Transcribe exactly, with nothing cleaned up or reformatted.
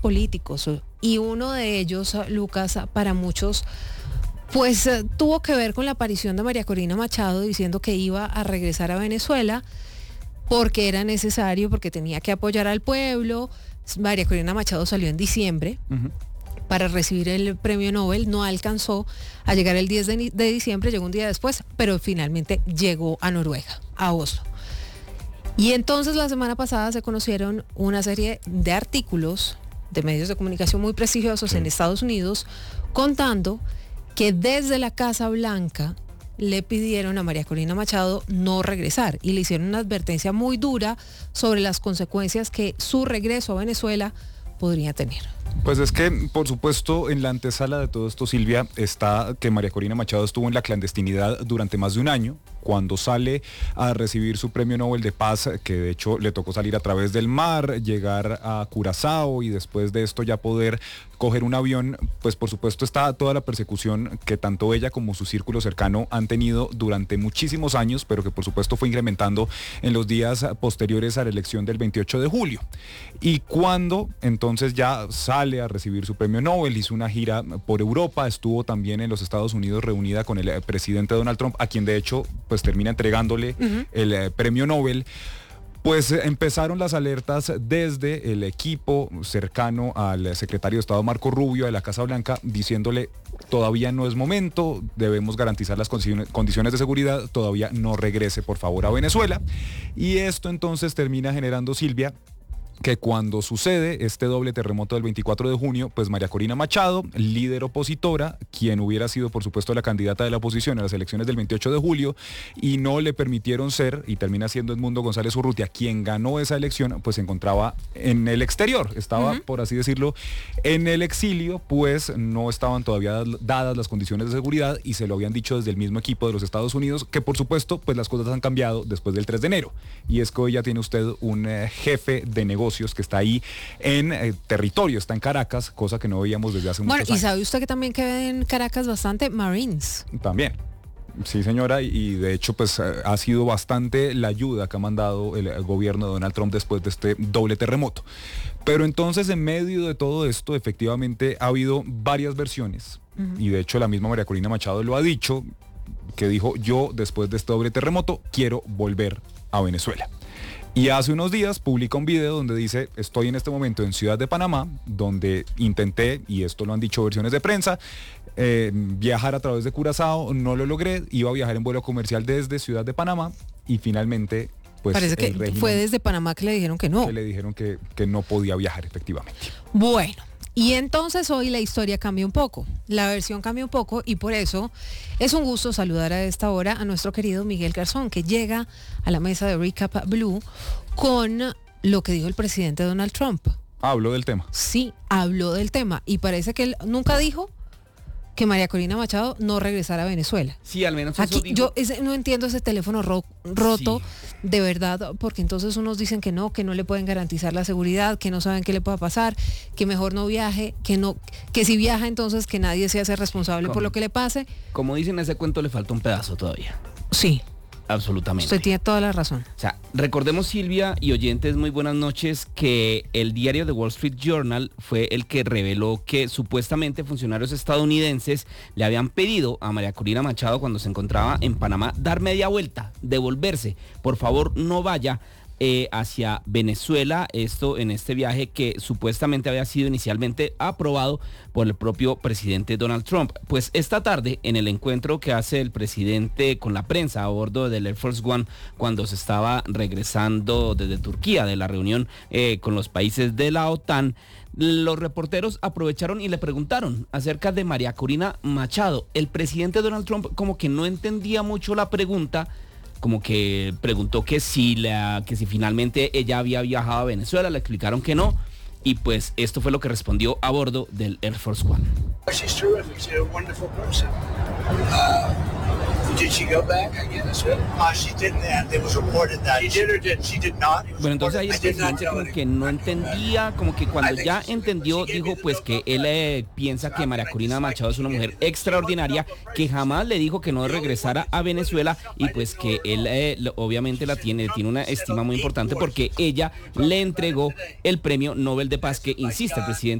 políticos y uno de ellos, Lucas, para muchos, pues tuvo que ver con la aparición de María Corina Machado diciendo que iba a regresar a Venezuela porque era necesario, porque tenía que apoyar al pueblo. María Corina Machado salió en diciembre uh-huh. para recibir el premio Nobel, no alcanzó a llegar el diez de, de diciembre, llegó un día después, pero finalmente llegó a Noruega, a Oslo. Y entonces la semana pasada se conocieron una serie de artículos de medios de comunicación muy prestigiosos sí. en Estados Unidos, contando que desde la Casa Blanca le pidieron a María Corina Machado no regresar y le hicieron una advertencia muy dura sobre las consecuencias que su regreso a Venezuela podría tener. Pues es que, por supuesto, en la antesala de todo esto, Silvia, está que María Corina Machado estuvo en la clandestinidad durante más de un año. Cuando sale a recibir su premio Nobel de Paz, que de hecho le tocó salir a través del mar, llegar a Curazao y después de esto ya poder coger un avión, pues por supuesto está toda la persecución que tanto ella como su círculo cercano han tenido durante muchísimos años, pero que por supuesto fue incrementando en los días posteriores a la elección del veintiocho de julio. Y cuando entonces ya sale a recibir su premio Nobel, hizo una gira por Europa, estuvo también en los Estados Unidos reunida con el presidente Donald Trump, a quien de hecho pues termina entregándole uh-huh. el eh, premio Nobel. Pues eh, empezaron las alertas desde el equipo cercano al secretario de Estado Marco Rubio de la Casa Blanca, diciéndole todavía no es momento, debemos garantizar las condiciones de seguridad, todavía no regrese por favor a Venezuela. Y esto entonces termina generando, Silvia, que cuando sucede este doble terremoto del veinticuatro de junio, pues María Corina Machado, líder opositora, quien hubiera sido por supuesto la candidata de la oposición a las elecciones del veintiocho de julio, y no le permitieron ser, y termina siendo Edmundo González Urrutia quien ganó esa elección, pues se encontraba en el exterior, estaba, uh-huh. por así decirlo, en el exilio, pues no estaban todavía dadas las condiciones de seguridad, y se lo habían dicho desde el mismo equipo de los Estados Unidos, que por supuesto, pues las cosas han cambiado después del tres de enero, y es que hoy ya tiene usted un eh, jefe de negocios que está ahí en eh, territorio, está en Caracas, cosa que no veíamos desde hace bueno, muchos años. Bueno, y sabe usted que también queda en Caracas bastante Marines. También. Sí, señora, y de hecho pues ha sido bastante la ayuda que ha mandado el gobierno de Donald Trump después de este doble terremoto. Pero entonces, en medio de todo esto, efectivamente ha habido varias versiones, uh-huh. y de hecho la misma María Corina Machado lo ha dicho, que dijo: yo después de este doble terremoto quiero volver a Venezuela. Y hace unos días publica un video donde dice: estoy en este momento en Ciudad de Panamá, donde intenté, y esto lo han dicho versiones de prensa, eh, viajar a través de Curazao, no lo logré, iba a viajar en vuelo comercial desde Ciudad de Panamá y finalmente... Pues parece que fue desde Panamá que le dijeron que no. Que le dijeron que, que no podía viajar, efectivamente. Bueno, y entonces hoy la historia cambia un poco, la versión cambia un poco, y por eso es un gusto saludar a esta hora a nuestro querido Miguel Garzón, que llega a la mesa de Recap Blue con lo que dijo el presidente Donald Trump. Habló del tema. Sí, habló del tema, y parece que él nunca dijo que María Corina Machado no regresara a Venezuela. Sí, al menos Aquí eso dijo. Yo ese, no entiendo ese teléfono ro, roto, sí. de verdad, porque entonces unos dicen que no, que no le pueden garantizar la seguridad, que no saben qué le pueda pasar, que mejor no viaje, que no, que si viaja entonces que nadie se hace responsable ¿Cómo? por lo que le pase. Como dicen, a ese cuento le falta un pedazo todavía. Sí. Absolutamente. Usted tiene toda la razón. O sea, recordemos, Silvia y oyentes, muy buenas noches, que el diario The Wall Street Journal fue el que reveló que supuestamente funcionarios estadounidenses le habían pedido a María Corina Machado, cuando se encontraba en Panamá, dar media vuelta, devolverse. Por favor, no vaya eh, hacia Venezuela, esto en este viaje que supuestamente había sido inicialmente aprobado por el propio presidente Donald Trump. Pues esta tarde, en el encuentro que hace el presidente con la prensa a bordo del Air Force One, cuando se estaba regresando desde Turquía de la reunión eh, con los países de la OTAN, los reporteros aprovecharon y le preguntaron acerca de María Corina Machado. El presidente Donald Trump como que no entendía mucho la pregunta, como que preguntó que si, la, que si finalmente ella había viajado a Venezuela, le explicaron que no, y pues esto fue lo que respondió a bordo del Air Force One. She's terrific. She's a wonderful person. Uh, Bueno, entonces ahí el presidente como que no entendía, como que cuando ya entendió, dijo pues que él eh, piensa que María Corina Machado es una mujer extraordinaria, que jamás le dijo que no regresara a Venezuela y pues que él eh, obviamente la tiene, tiene una estima muy importante porque ella le entregó el premio Nobel de Paz que, insiste, el presidente